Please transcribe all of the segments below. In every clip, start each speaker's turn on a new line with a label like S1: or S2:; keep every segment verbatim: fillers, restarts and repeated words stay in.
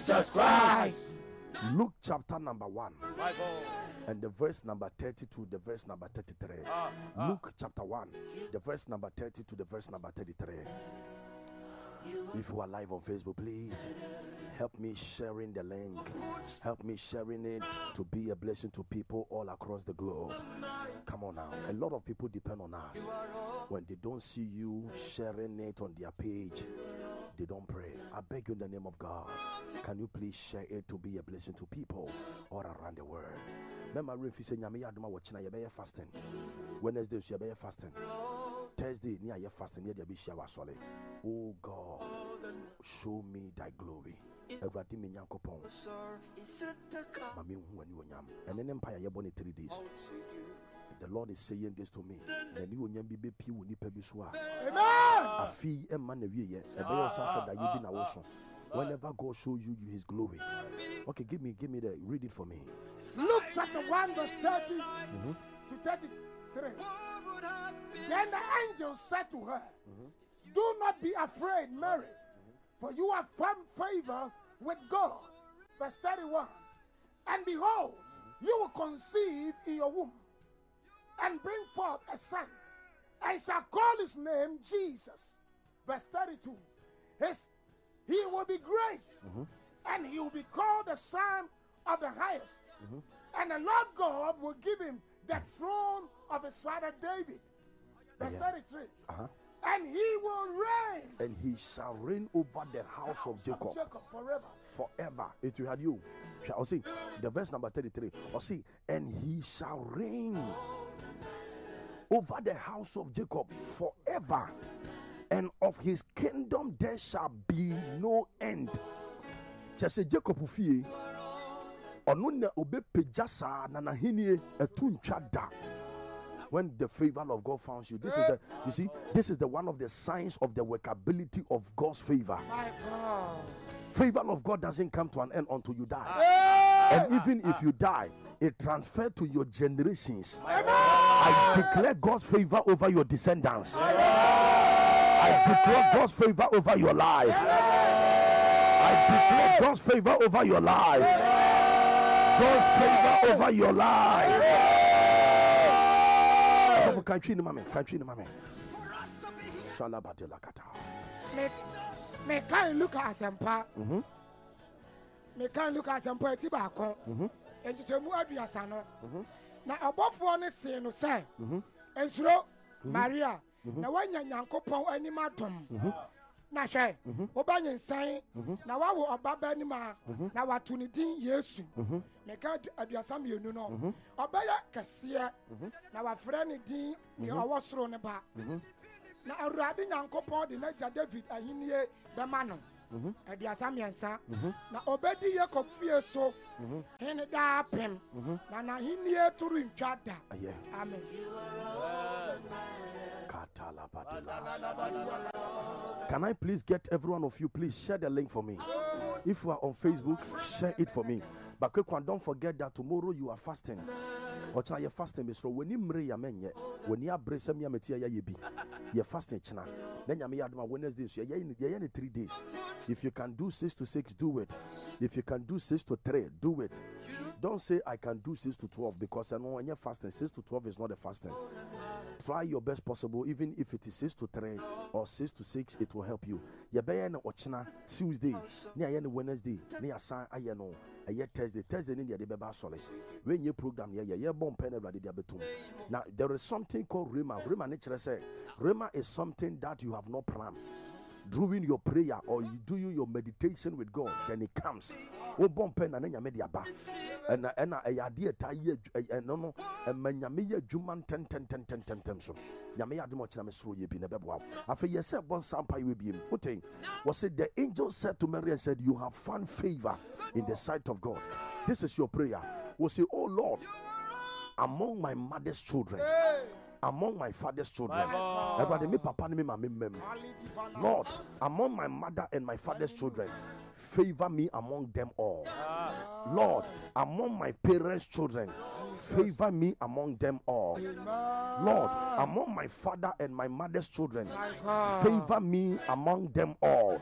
S1: Jesus Christ.
S2: Luke chapter number one. And the verse number thirty-two, the verse number thirty-three. Uh, uh. Luke chapter one, the verse number thirty-two, the verse number thirty-three. If you are live on Facebook, please help me sharing the link. Help me sharing it to be a blessing to people all across the globe. Come on now. A lot of people depend on us. When they don't see you sharing it on their page, they don't pray. I beg you in the name of God, can you please share it to be a blessing to people all around the world? Remember, if you say nyame yadoma watching, you be fasting. Wednesday you be fasting. Thursday near your fasting near the bishia wasole. Oh God, show me thy glory. Everything me nyankopon. Mami hu ani onyam. And then empire ye born in three days. The Lord is saying this to me. The new onyam bi be pi woni pa bi so a. Amen. Afi e man na wie ye. E be your sasa da ye bi na wo so. Whenever God shows you his glory. Okay, give me give me the read it for me.
S3: Luke chapter one verse thirty mm-hmm. to thirty-three. Then the angel said to her, mm-hmm. do not be afraid, Mary, mm-hmm. for you have found favor with God. Verse thirty-one. And behold, mm-hmm. you will conceive in your womb and bring forth a son, and shall call his name Jesus. Verse thirty-two. His, he will be great, mm-hmm. and he will be called the Son of the Highest. Mm-hmm. And the Lord God will give him the throne of his father David. Verse yeah. thirty-three. Uh-huh. And he will reign.
S2: And he shall reign over the house, the house of, Jacob.
S3: of Jacob forever.
S2: Forever. It will have you. Shall see the verse number thirty-three. Or see, and he shall reign over the house of Jacob forever. And of his kingdom there shall be no end. Just say Jacob ufie. Onuna obe pejasa na nahinie etuntwa da. When the favor of God finds you, this is the you see, this is the one of the signs of the workability of God's favor. My God. Favor of God doesn't come to an end until you die. And even if you die, it transfers to your generations. I declare God's favor over your descendants. I declare God's favor over your life. I declare God's favor over your life. God's favor over your life. So country in mame, country in mame. Shalabatelakata.
S3: Me, me can't look at Sampa. Mhm. Me can't look at Sampa Tibako. Mhm. And you mu aduasano. Mhm. Na abofo ne se no say. Mhm. Ensuro Maria. Na wanya Nyankopon anima dom. Mhm. Na hwe oba nyensan na wawo obaba nima na watu ne din Yesu meka aduasa mienu no oba ya kese na wafre ne din ne awosoro ne ba na Awurade Nyankopon de na ja David ahinie be ma no aduasa miensa na obedi Jacob fie so hene da pem na na ahinie turu ntwa da. Amen.
S2: Can I please get every one of you, please share the link for me. If you are on Facebook, share it for me. But quick one, don't forget that tomorrow you are fasting. Or you're fasting, Mister When you marry a man, when you are bracing your material, you be you're fasting. Then you may have Wednesday, so you're in three days. If you can do six to six, do it. If you can do six to three, do it. Don't say I can do six to twelve because I know when you're fasting, six to twelve is not a fasting. Try your best possible, even if it is six to three or six to six, it will help you. You be on Ochina Tuesday, near Wednesday, near San Ayano, a year Thursday, Thursday in the Debeba Sole. When you program, yeah, yeah, bomb pen every day. Now there is something called Rema. Rema nature say Rema is something that you have not planned. During your prayer or you do your meditation with God, then it comes. Oh, bomb pen and then you made your back. And and a idea tie and no no and Manyamia Juman ten ten ten ten ten ten so. Yamia do much so ye be never wow. After you said one sampa you will be putting was it the angel said to Mary and said, you have found favor in the sight of God. This is your prayer. Was say, oh Lord, among my mother's children. Among my father's children, everybody, me papa, me mama, me Lord, among my mother and my father's children, favor me among them all. Lord, among my parents' children, Favor me among them all. Lord, among my father and my mother's children, favor me among them all.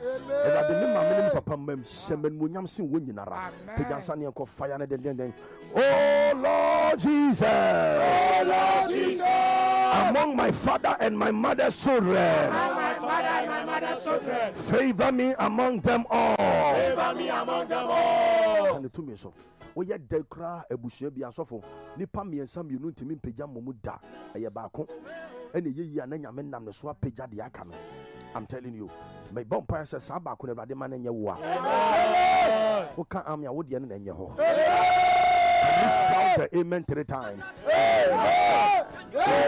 S2: Oh Lord Jesus, oh Lord Jesus, among my father and my mother's children, among my father and my mother's children, favor me among them all. Favor me among them all. Can you me so? Oya dekra ebusua bi asofo nipa miensa mienu ntimi mpagya momu da eye baako ene yeyi ananya me nam ne so apagya de aka no. I'm telling you, my bompa says sa baako na Awurade ma na nye wo a wo ka am ya wo de na nye ho. Can you shout the amen three times? Amen.